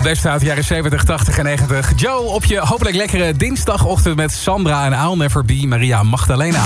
Deze uit de jaren 70, 80 en 90. Joe op je hopelijk lekkere dinsdagochtend met Sandra en I'll Never Be Maria Magdalena.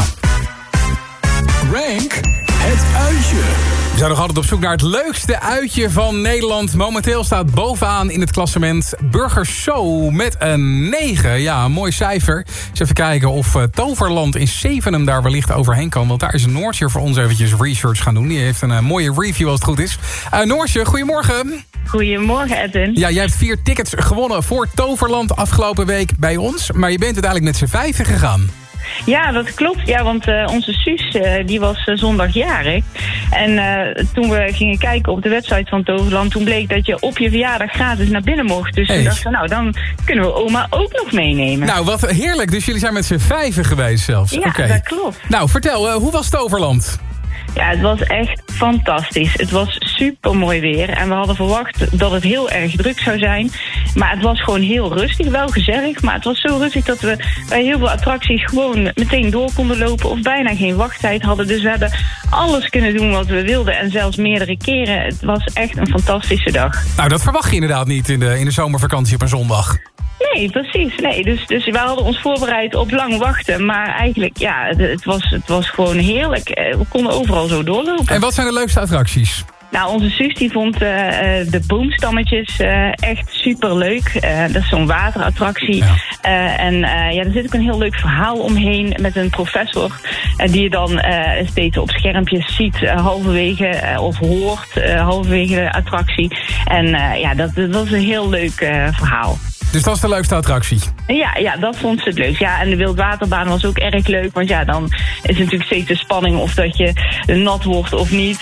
Rank het uitje. We zijn nog altijd op zoek naar het leukste uitje van Nederland. Momenteel staat bovenaan in het klassement Burger Show met een 9. Ja, een mooi cijfer. Eens even kijken of Toverland in Zevenum daar wellicht overheen kan. Want daar is Noortje voor ons eventjes research gaan doen. Die heeft een mooie review als het goed is. Noortje, goedemorgen. Goedemorgen, Edwin. Ja, jij hebt 4 tickets gewonnen voor Toverland afgelopen week bij ons. Maar je bent uiteindelijk met z'n 5 gegaan. Ja, dat klopt. Ja, want onze Suus die was zondag jarig. En toen we gingen kijken op de website van Toverland, toen bleek dat je op je verjaardag gratis naar binnen mocht. Dus we dachten, nou, dan kunnen we oma ook nog meenemen. Nou, wat heerlijk. Dus jullie zijn met z'n 5 geweest zelfs. Ja, dat klopt. Nou, vertel, hoe was Toverland? Ja, het was echt fantastisch. Het was super mooi weer. En we hadden verwacht dat het heel erg druk zou zijn. Maar het was gewoon heel rustig. Wel gezellig, maar het was zo rustig dat we bij heel veel attracties gewoon meteen door konden lopen. Of bijna geen wachttijd hadden. Dus we hebben alles kunnen doen wat we wilden. En zelfs meerdere keren. Het was echt een fantastische dag. Nou, dat verwacht je inderdaad niet in de zomervakantie op een zondag. Nee, precies. Nee. Dus we hadden ons voorbereid op lang wachten. Maar eigenlijk, ja, het was gewoon heerlijk. We konden overal zo doorlopen. En wat zijn de leukste attracties? Nou, onze zus die vond de boomstammetjes echt superleuk. Dat is zo'n waterattractie. Ja. En er zit ook een heel leuk verhaal omheen met een professor. Die je dan steeds op schermpjes ziet halverwege of hoort halverwege de attractie. En dat was een heel leuk verhaal. Dus dat is de leukste attractie? Ja, dat vond ze het leuk. Ja, en de wildwaterbaan was ook erg leuk. Want ja, dan is natuurlijk steeds de spanning of dat je nat wordt of niet.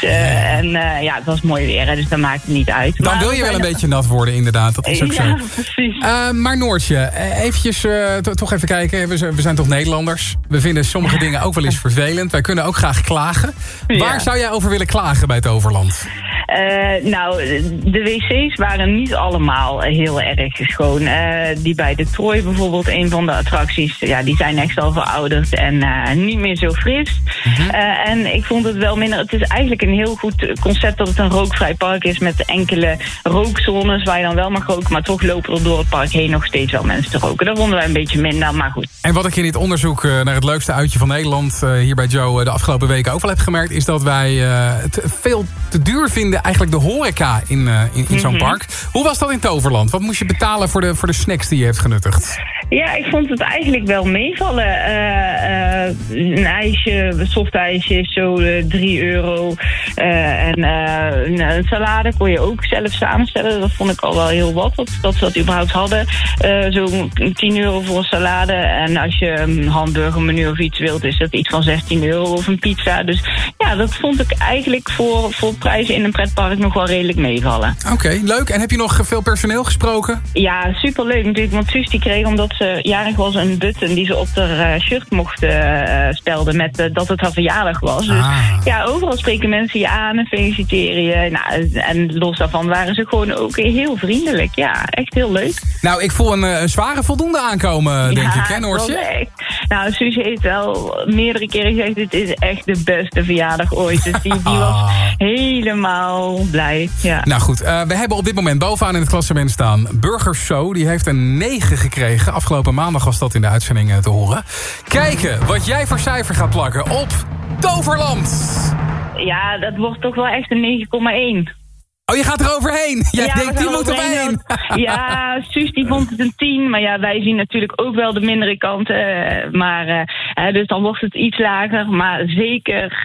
Het was mooi weer, dus dat maakt het niet uit. Dan wil je wel een beetje nat worden, inderdaad. Dat is ook zo. Ja, precies. Maar Noortje, eventjes toch even kijken. We zijn toch Nederlanders? We vinden sommige dingen ook wel eens vervelend. Wij kunnen ook graag klagen. Ja. Waar zou jij over willen klagen bij Toverland? De wc's waren niet allemaal heel erg schoon. Die bij de Troy bijvoorbeeld, een van de attracties, ja, die zijn echt al verouderd en niet meer zo fris. Mm-hmm. En ik vond het wel minder. Het is eigenlijk een heel goed concept dat het een rookvrij park is met enkele rookzones waar je dan wel mag roken, maar toch lopen er door het park heen nog steeds wel mensen te roken. Dat vonden wij een beetje minder, maar goed. En wat ik in dit onderzoek naar het leukste uitje van Nederland hier bij Joe de afgelopen weken ook wel heb gemerkt, is dat wij het veel te duur vinden, eigenlijk de horeca in zo'n park. Hoe was dat in Toverland? Wat moest je betalen voor de snacks die je hebt genuttigd? Ja, ik vond het eigenlijk wel meevallen. Een ijsje, een softijsje is zo €3. Een salade kon je ook zelf samenstellen. Dat vond ik al wel heel wat dat ze dat überhaupt hadden. Zo'n €10 voor een salade. En als je een hamburgermenu of iets wilt, is dat iets van €16 of een pizza. Dus ja, dat vond ik eigenlijk voor prijzen in een pretpark nog wel redelijk meevallen. Oké, leuk. En heb je nog veel personeel gesproken? Ja, superleuk natuurlijk. Want Suus die kreeg, omdat ze jarig was, een button die ze op haar shirt mocht spelden met dat het haar verjaardag was. Dus ja, overal spreken mensen je aan en feliciteren je. Nou, en los daarvan waren ze gewoon ook heel vriendelijk. Ja, echt heel leuk. Nou, ik voel een zware voldoende aankomen, denk ik, hè, Noortje? Nou, Suus heeft wel meerdere keren gezegd, dit is echt de beste verjaardag ooit. Dus die was helemaal blij. Ja. Nou goed, we hebben op dit moment bovenaan in het klassement staan Burger Show. Die heeft een 9 gekregen. Afgelopen maandag was dat in de uitzending te horen. Kijken wat jij voor cijfer gaat plakken op Toverland. Ja, dat wordt toch wel echt een 9,1. Oh, je gaat er overheen. Jij denkt, die moet op 1. Ja, Suus die vond het een 10. Maar ja, wij zien natuurlijk ook wel de mindere kanten. Dus dan wordt het iets lager. Maar zeker